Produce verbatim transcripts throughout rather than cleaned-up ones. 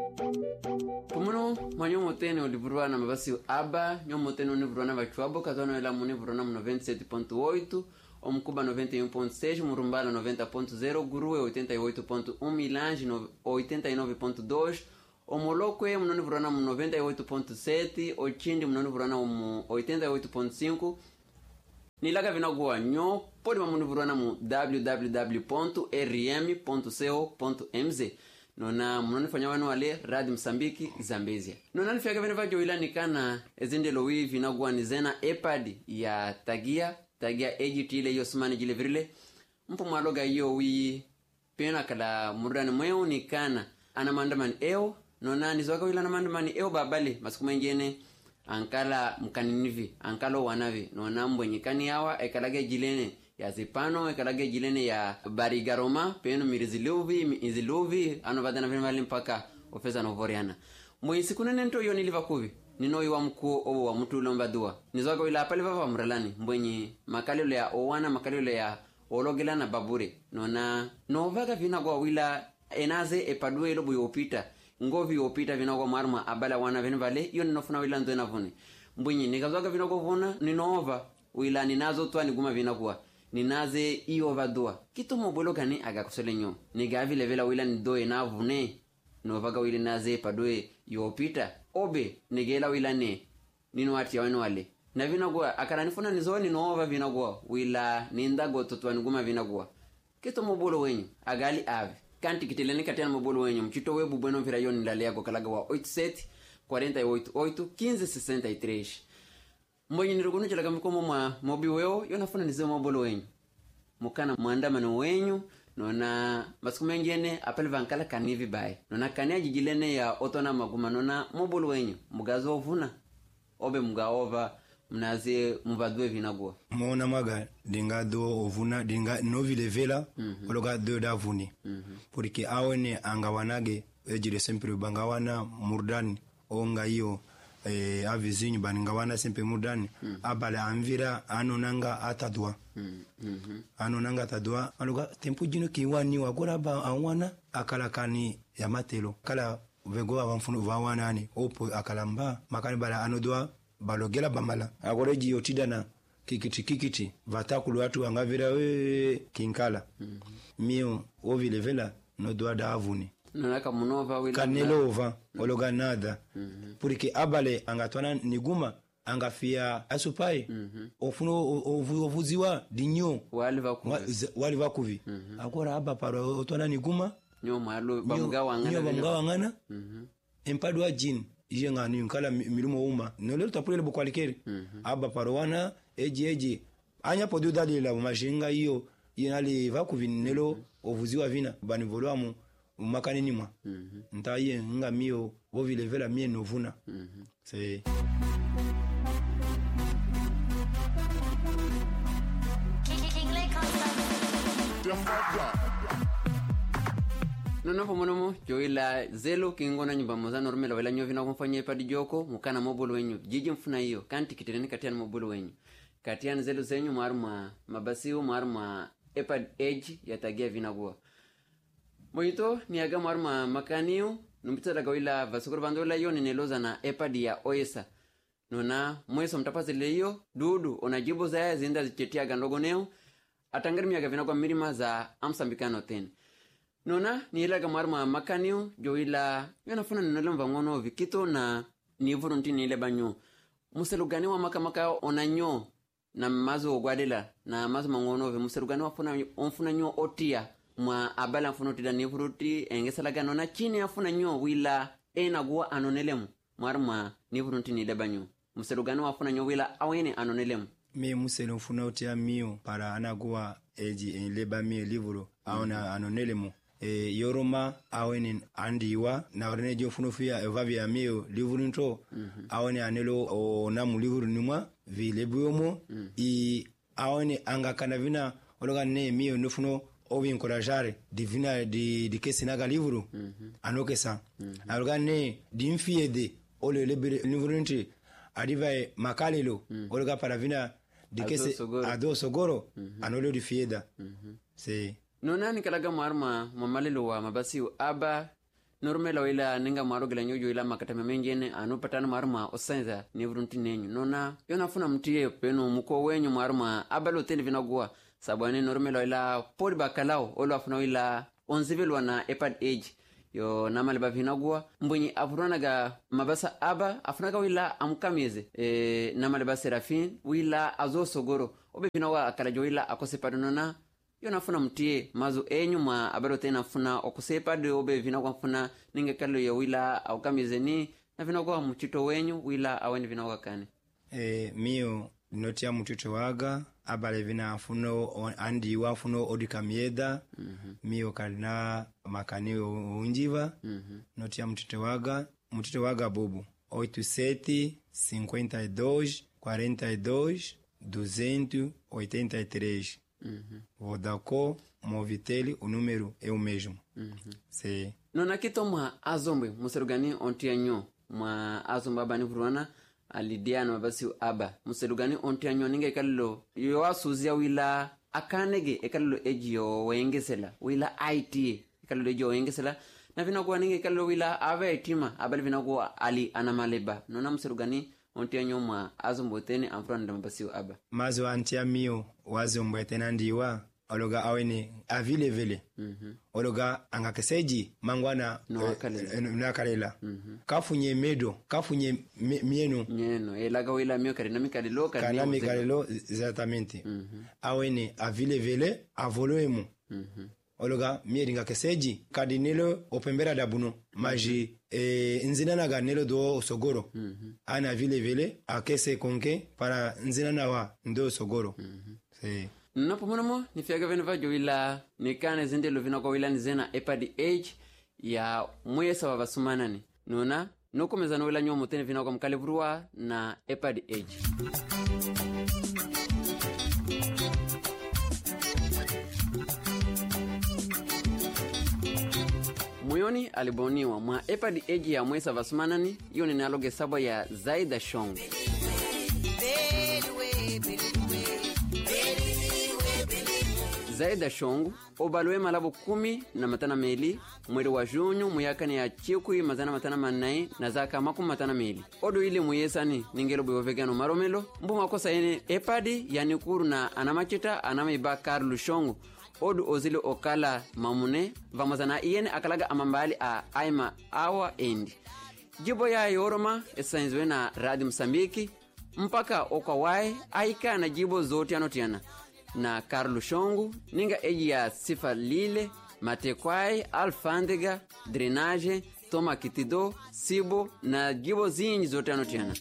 Pumuno manyomo tene oliburwana mabasi aba nyomo tene uniburwana vachuabo kazano ela muniburwana mu noventa e sete ponto oito Omukuba noventa e um ponto seis, Murumbala noventa ponto zero, Gurue oitenta e oito ponto um, Milange oitenta e nove ponto dois, Omolokwe mnoni burana mu noventa e oito ponto sete, Ochindi mnoni burana mu oitenta e oito ponto cinco. Nilaga vinagua nyo podi mamuni burana mu w w w ponto r m ponto co ponto m z. Nona mnoni fanya wanu wale Radio Msambiki Zambezia. Nona nifika vene vajo ila nikana ezinde lowi vinagua nizena epad ya tagia tagia ejiti ile yosmani jile virile mpo mwaloga iyo wi pena kala murani mweo nikana ana mandamani eo nona nizoka wila na mandamani eo babali masiku mengine ankala mkaninivi ankalo wanavi nona mbwenyikani yawa ekalage jilene ya zipano ekalage jilene ya barigaroma peno miriziluvi miziluvi ano badana vimali mpaka ofesa novoriana mwe siku nene nto yo niliva kuvi ninoi wa mkuu obo wa mtu lomba dua nizoka wila pale vava mralani mbwenye makalilo ya owana makalilo ya ologela na babure nona novaga vinagwa wila enaze epadue lobu yopita ngovi yopita vinagwa marma abala wana venvale yo ninofuna wila ndo enavune mbwenye nikazoka vinagwa vuna ninova wila ninazo twa niguma vinagwa ninaze iyo vadua kitu mobolo kani aga kusole nyo nigavi levela wila ndo enavune novaga wila naze epadue yopita obe negela wila ne nino ati ya wenu wale na vinagwa akara nifuna nizoni nova vinagwa wila nindago totwa niguma vinagwa kitu mobolo wenyu agali ave kanti kiteleni katia na mobolo wenyu mchito webu bueno vira yoni ndale yako kalaga wa oitenta e sete, quarenta e oito, oito, quinze, sessenta e três. Mwenye nirugunu chalaga mkomo mwa mobi weo yonafuna nize mobolo wenyu mukana muandamano wenyu nona masiku mengine apele vankala kanivi bae nona kania jijilene ya otona maguma nona mobolo wenyu mugazo ovuna obe mugaova mnaze mvadwe vinagwa mona maga dinga do ovuna dinga novile vela mm -hmm. ologa do davuni mm -hmm. porque awene angawanage ejire sempre bangawana murdani onga hiyo eh avizinyu bangawana sempre murdani mm -hmm. abale anvira anonanga atadwa mm -hmm. anonanga atadwa aloga tempo jino kiwani wakora ba awana akalakani ya matelo kala vego abamfunu vawana ni opo akalamba makani bala anodwa balogela bamala agoreji yotidana kikiti kikiti vatakulu watu angavira we kinkala mm -hmm. mio ovile vela no doa da avuni naka munova wila kanelova mm -hmm. ologa nada mm -hmm. purike abale angatwana niguma angafia asupai mm -hmm. ofuno ovuziwa dinyo wali vakuvi wali vakuvi mm -hmm. akora aba paro otwana niguma nyo malo bamugawa ngana nyo bamugawa ngana mm -hmm. empadwa jin yenga ni nkala milumo uma nolero tapule bo kwalikeri mm -hmm. aba parwana eji eji anya podu dalila mashinga hiyo inali vakuvinelo mm -hmm. ovuziwa vina bani voluamu makani nimwa mm -hmm. ntaye nga mio bovile vela mie novuna mm -hmm. c'est nono pomonomo joila zelo kingona nyumba moza normela wela nyovina kumfanya ipadi joko mukana mobolo wenyu jiji mfuna hiyo kanti kiteleni katiana mobolo wenyu katiana zelo zenyu maruma mabasiu maruma epad edge yatagia vinagua moito ni aga maruma makaniu numpita daga wila vasukuru bandola hiyo nineloza na epad ya oesa nona mweso mtapazile hiyo dudu onajibu zaya zinda zichetia gandogoneo atangari miaga vinagua mirima za amsambikano teni nona ni ilaga marma makaniu joila yanafuna ninole mvangono vikito na nivuru ntini ile banyo muselugani wa maka maka onanyo na mazo ogwadela na mazo mangono ve muselugani wa funa onfuna nyo otia mwa abala mfuno tida nivuru ti engesalaga nona chini afuna nyo wila ena guwa anonelemu marma nivuru ntini ile banyo muselugani wa funa nyo wila awene anonelemu me muselo mfuna otia mio para anaguwa eji enleba mio livuru aona mm -hmm. anonelemu e yoroma awenen andiwa na rene jo funofia evavi amio livuru nto mm -hmm. awene anelo o namu livuru nimwa vile buomo mm -hmm. i awene anga kanavina ologa ne mio nofuno obi encourager divina di di kesinaga livuru mm -hmm. anokesa mm -hmm. aloga ne dimfiede ole lebere livuru nti adiva makalelo mm -hmm. ologa paravina di kese sogoro. ado sogoro mm -hmm. anolo di fieda mm -hmm. c'est nona ni kalaga marma mamalelo wa mabasi aba normela wila ninga marogela nyojo ila makatame menjene anu patana marma osenza nevrunti nenyu nona yona funa mtiye peno muko wenyu marma abalo tele vinagua sabwane normela wila podi bakalao olo afuna wila onzivelwa na epad age yo namale bavinagua mbunyi afuranaga mabasa aba afunaga wila amukamize e, namale ba Serafin wila azo sogoro obe vinagua akalajo wila akosepado nona yo nafuna mtiye mazu enyu ma abado tena funa okusepado obe vinagua funa ninge kalo ya wila aukamize ni na vinagua mchito wenyu wila aweni vinagua kane e, mio notia mchito waga abale vina funo andi wa funo odika mieda mm -hmm. mio kalina makani unjiva mm -hmm. notia mtito waga mtito waga bobo oito sete cinquenta e dois quarenta e dois duzentos oitenta e três mm-hmm. Vodacom Movitel o número é o mesmo mm-hmm. Se nona kitoma azombe muserugani ontianyo ma azomba bani vruana alidiana mabasi aba muserugani ontianyo ninge kallo yo asuzia wila akanege ekallo ejiyo wengesela wila I T kallo ejiyo wengesela na vinakuwa ninge kallo wila ave etima abali vinakuwa ali anamaleba nona muserugani ontianyo ma azombo tene amfranda mabasi aba mazo antia mio wazombo tena ndiwa ologa awene avile vile mm -hmm. ologa angakeseji mangwana nakalela no, mm -hmm. kafunye medo kafunye me, mieno mieno elaga wila mio karina mikalelo karina mikalelo exatamente mm -hmm. awene avile vile avoloemo mm -hmm. ologa mieri ngakeseji kadinelo opembera dabuno maji e nzinana ganelo do osogoro mm -hmm. ana vile vile akese konke para nzinana wa ndo sogoro mm -hmm. Se napo monomo ni fiaga venva joila nikane zindelo vinako wila nzena epad age ya mwesa wa vasumanani nona nokomeza no wila nyomo tene vinako mkalevruwa na epad age Muyoni aliboniwa mwa epad age ya mwesa vasumanani iyo ni naloge saba ya Zaida Shong Zaida Shongu obalwe malabo kumi na matana meli mweri wa junyu muyakani ya chikui mazana matana manai na zaka maku matana meli odo ile muyesani ningelo bwovegano maromelo mbu makosa ene epadi yani kuru na anamachita anamaiba Karlu Shongu odo ozile okala mamune vamazana iyene akalaga amambali a aima awa endi jibo ya yoroma esanzwe na Radio Msambiki mpaka okawai aika na jibo zote anotiana na Karlu Shongu ninga eji ya sifa lile matekwai alfandega drenage toma kitido sibo na jibo zinji zote anotiana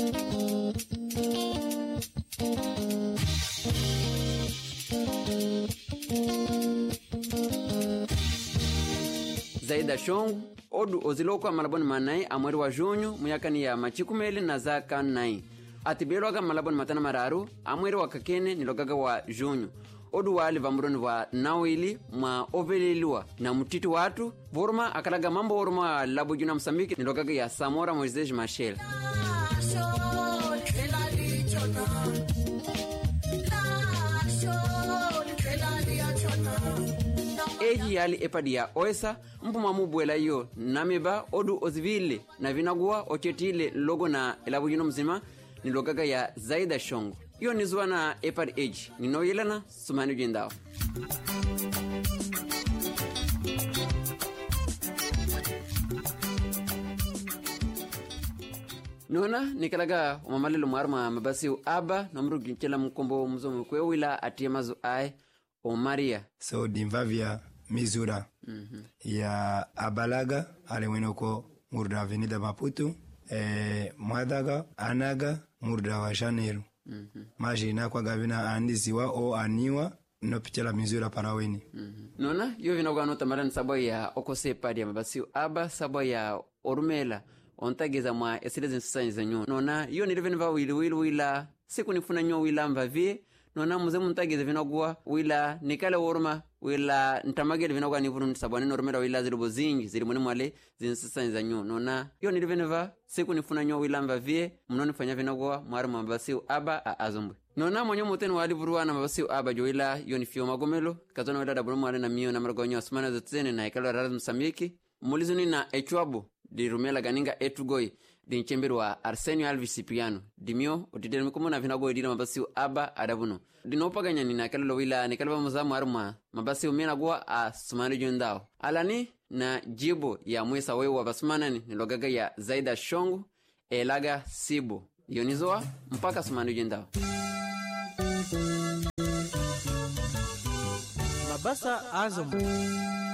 Zaida Shongu odu ozilokwa malaboni manai amweri wa junyu muyakani ya machikumeli na zaka nai atibelwaga malaboni matana mararu amweri wa kakene nilogaga wa junyu odu wali vamuroni wa nawili mwa oveleliwa na mutiti watu voruma akalaga mambo voruma wa labo juna Msambiki nilogaga ya Samora Moises Machel eji yali epadi ya oesa mpuma mubwela yo namiba odu ozivile na vinagua ochetile logo na elabu juna mzima nilogaga ya Zaida Shongu iyo nizuwa na epad age ninoyelana sumani jindao nona nikalaga umamalelo mwarma mabasi aba nomru ginchela mkombo mzomo kwe wila atie mazu ai o Maria so dimvavia mizura mm -hmm. ya abalaga alewenoko murda avenida Maputo e mwadaga anaga murda wa Janeiro mm -hmm. maji na kwa gavina andiziwa o aniwa no pichela mizura paraweni mm -hmm. nona yo vinaga no tamarani sabo ya okosepa dia mabasi aba sabo ya orumela ontageza mwa esileze nsanyiza nyo nona yo niliveniva wili wili wila siku nifuna nyo wila mvavie nona muze muntageza vinagua wila nikale worma wila ntamagele vinagua nivunu sabwane normera wila zilubo zingi zili mwene mwale zinsanyiza nyo nona yo niliveniva siku nifuna nyo wila mvavie mnoni fanya vinagua mwari mabasi aba a azumbwe nona mwenye muteni wali vuruwa na mabasi aba jo wila yo nifio magomelo kazona wila dabunu mwale na miyo na maragonyo asumana zotuzene na ikalo Radio Msambiki mulizuni na echuabo di rumela ganinga etugoi di nchembero wa Arsenio Alves Cipriano dimio otidere mikumu na vinago edina mabasi aba adabuno dinopaganya ni nakalo lowila ni kalba muzamu arma mabasi umena gwa a sumani jondao alani na jibo ya mwesa wewe wa basmanani ni logaga ya Zaida Shongu elaga Sibo yonizoa mpaka sumani jondao Mabasa Azam